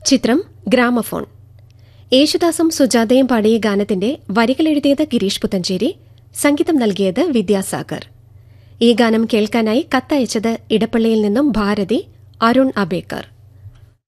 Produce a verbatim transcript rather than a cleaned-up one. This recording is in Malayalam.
ചിത്രം ഗ്രാമഫോൺ. യേശുദാസും സുജാതയും പാടിയ ഗാനത്തിന്റെ വരികളെഴുതിയത് ഗിരീഷ് പുത്തഞ്ചേരി, സംഗീതം നൽകിയത് വിദ്യാസാഗർ. ഈ ഗാനം കേൾക്കാനായി കത്തയച്ചത് ഇടപ്പള്ളിയിൽ നിന്നും ഭാരതി, അരുൺ അബേക്കർ.